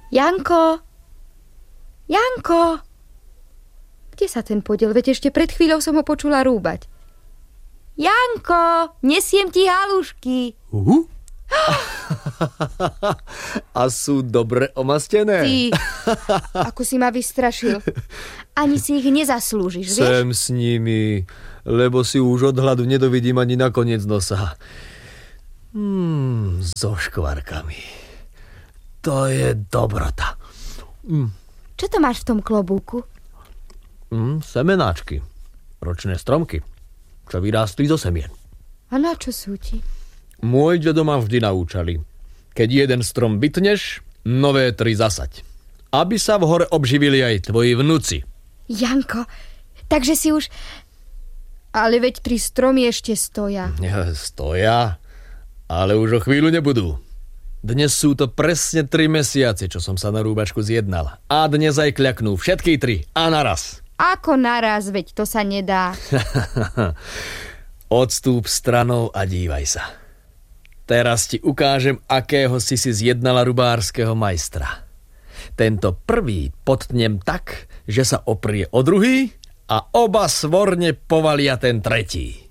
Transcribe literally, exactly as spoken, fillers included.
Janko! Janko! Kde sa ten podiel? Veď ešte pred chvíľou som ho počula rúbať. Janko! Nesiem ti halušky. Uh? A sú dobre omastené? Ty, ako si ma vystrašil. Ani si ich nezaslúžiš, vieš? Sem s nimi, lebo si už od hladu nedovidím ani na koniec nosa. Hmm, so škvarkami. To je dobrota. Mm. Čo to máš v tom klobúku? Mm, semenáčky. Ročné stromky, čo vyrástli zo semien. A na čo sú ti? Môj dedo ma vždy naučali. Keď jeden strom bytneš, nové tri zasaď. Aby sa v hore obživili aj tvoji vnuci. Janko, takže si už... Ale veď tri stromy ešte stoja. Stoja, ale už o chvíľu nebudú. Dnes sú to presne tri mesiace, čo som sa na rúbačku zjednal. A dnes aj kľaknú všetky tri a naraz. Ako naraz, veď to sa nedá. Odstúp stranou a dívaj sa. Teraz ti ukážem, akého si si zjednala rubárskeho majstra. Tento prvý potnem tak, že sa oprie o druhý a oba svorne povalia ten tretí.